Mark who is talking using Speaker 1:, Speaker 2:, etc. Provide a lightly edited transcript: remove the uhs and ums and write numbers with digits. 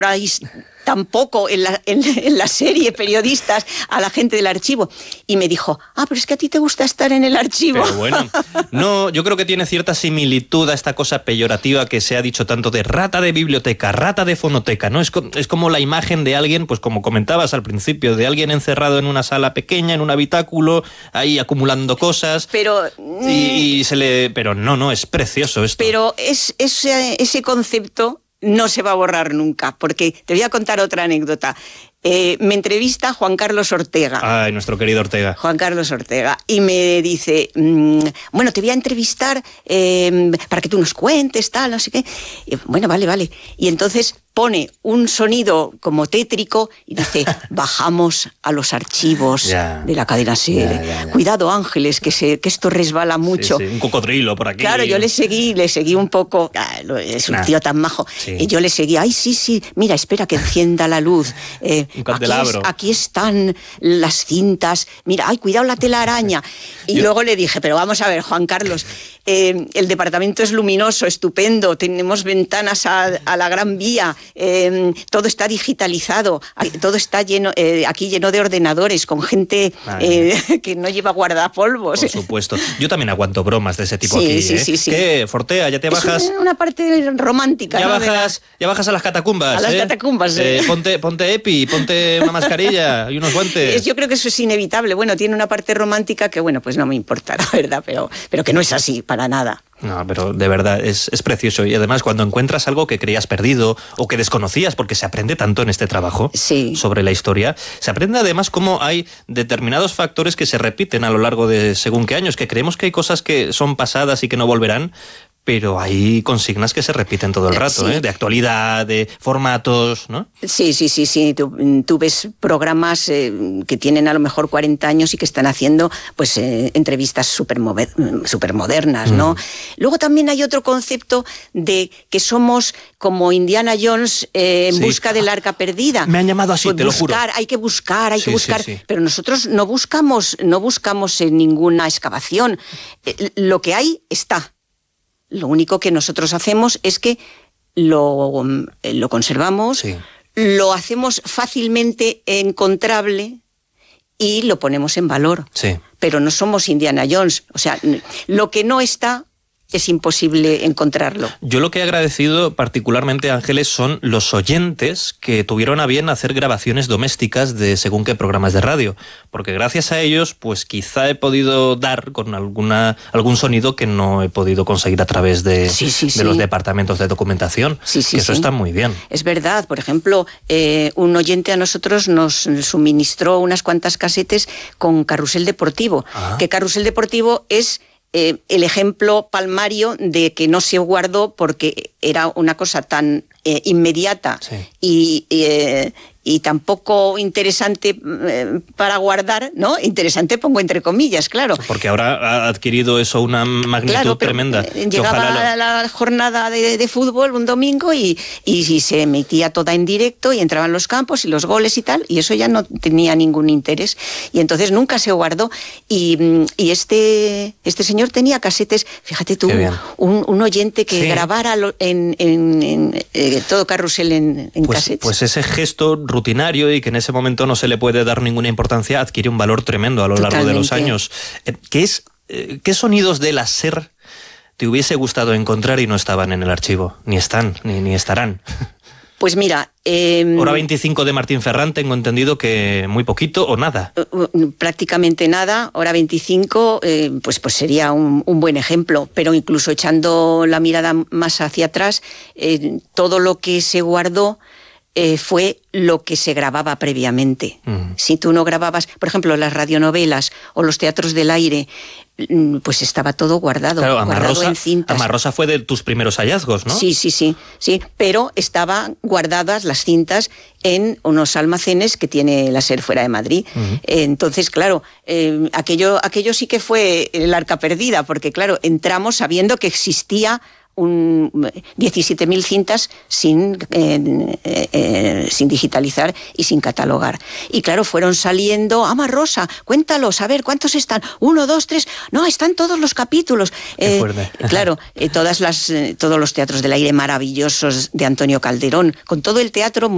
Speaker 1: tampoco en la serie periodistas a la gente del archivo. Y me dijo, pero es que a ti te gusta estar en el archivo.
Speaker 2: Pero bueno, no, yo creo que tiene cierta similitud a esta cosa peyorativa que se ha dicho tanto de rata de biblioteca, rata de fonoteca, ¿no? Es como la imagen de alguien, pues como comentabas al principio, de alguien encerrado en una sala pequeña, en un habitáculo, ahí acumulando cosas.
Speaker 1: Pero
Speaker 2: pero no, es precioso esto.
Speaker 1: Pero ese concepto no se va a borrar nunca, porque te voy a contar otra anécdota. Me entrevista Juan Carlos Ortega.
Speaker 2: Ay, nuestro querido Ortega.
Speaker 1: Juan Carlos Ortega. Y me dice, bueno, te voy a entrevistar para que tú nos cuentes, tal, no sé qué. Y, bueno, vale. Y entonces pone un sonido como tétrico y dice, bajamos a los archivos de la cadena SER. Ya. Cuidado, Ángeles, que esto resbala mucho.
Speaker 2: Sí, un cocodrilo por aquí.
Speaker 1: Claro, yo le seguí un poco. Es un tío tan majo. Sí. Y yo le seguí, sí, mira, espera que encienda la luz.
Speaker 2: Un candelabro.
Speaker 1: Aquí están las cintas. Mira, cuidado la telaraña. Y luego le dije, pero vamos a ver, Juan Carlos, el departamento es luminoso, estupendo, tenemos ventanas a la Gran Vía, todo está digitalizado, todo está aquí lleno de ordenadores, con gente que no lleva guardapolvos.
Speaker 2: Por supuesto. Yo también aguanto bromas de ese tipo aquí.
Speaker 1: Sí.
Speaker 2: ¿Qué, Fortea, ya te bajas?
Speaker 1: Es una parte romántica.
Speaker 2: Ya bajas a las catacumbas.
Speaker 1: A las catacumbas,
Speaker 2: Ponte EPI, ponte una mascarilla y unos guantes.
Speaker 1: Yo creo que eso es inevitable. Bueno, tiene una parte romántica que, bueno, pues no me importa, la verdad, pero que no es así, para nada.
Speaker 2: No, pero de verdad es precioso. Y además cuando encuentras algo que creías perdido o que desconocías, porque se aprende tanto en este trabajo sobre la historia, se aprende además cómo hay determinados factores que se repiten a lo largo de según qué años, que creemos que hay cosas que son pasadas y que no volverán, pero hay consignas que se repiten todo el rato, de actualidad, de formatos, ¿no? Sí.
Speaker 1: Tú ves programas que tienen a lo mejor 40 años y que están haciendo pues entrevistas supermodernas, ¿no? Luego también hay otro concepto de que somos como Indiana Jones en busca del arca perdida.
Speaker 2: Me han llamado así, pues te lo juro.
Speaker 1: Hay que buscar. Pero nosotros no buscamos en ninguna excavación. Lo que hay está. Lo único que nosotros hacemos es que lo conservamos, lo hacemos fácilmente encontrable y lo ponemos en valor.
Speaker 2: Sí.
Speaker 1: Pero no somos Indiana Jones. O sea, lo que no está es imposible encontrarlo.
Speaker 2: Yo lo que he agradecido particularmente, Ángeles, son los oyentes que tuvieron a bien hacer grabaciones domésticas de según qué programas de radio, porque gracias a ellos, pues quizá he podido dar con algún sonido que no he podido conseguir a través de los departamentos de documentación, eso está muy bien.
Speaker 1: Es verdad, por ejemplo, un oyente a nosotros nos suministró unas cuantas casetes con Carrusel Deportivo, que Carrusel Deportivo es el ejemplo palmario de que no se guardó porque era una cosa tan inmediata y tampoco interesante para guardar, ¿no? Interesante pongo entre comillas, claro.
Speaker 2: Porque ahora ha adquirido eso una magnitud tremenda.
Speaker 1: Llegaba la jornada de fútbol un domingo y se emitía toda en directo y entraban los campos y los goles y tal, y eso ya no tenía ningún interés. Y entonces nunca se guardó. Y este señor tenía casetes, fíjate tú, un oyente que grabara en todo Carrusel en casetes.
Speaker 2: Pues ese gesto rutinario y que en ese momento no se le puede dar ninguna importancia, adquiere un valor tremendo a lo largo de los años. ¿Qué sonidos de la SER te hubiese gustado encontrar y no estaban en el archivo? Ni están, ni estarán.
Speaker 1: Pues mira...
Speaker 2: Hora 25 de Martín Ferrán, tengo entendido que muy poquito o nada.
Speaker 1: Prácticamente nada. Hora 25 pues sería un buen ejemplo, pero incluso echando la mirada más hacia atrás, todo lo que se guardó fue lo que se grababa previamente. Si tú no grababas, por ejemplo, las radionovelas o los teatros del aire, pues estaba todo guardado, guardado en cintas.
Speaker 2: Amarrosa fue de tus primeros hallazgos, ¿no?
Speaker 1: Sí, pero estaban guardadas las cintas en unos almacenes que tiene la SER fuera de Madrid. Entonces, claro, aquello sí que fue el arca perdida, porque claro, entramos sabiendo que existía 17.000 cintas sin digitalizar y sin catalogar. Y claro, fueron saliendo, Rosa, cuéntalos, a ver, ¿cuántos están? 1, 2, 3, no, están todos los capítulos. Claro, todos los teatros del aire maravillosos de Antonio Calderón, con todo el teatro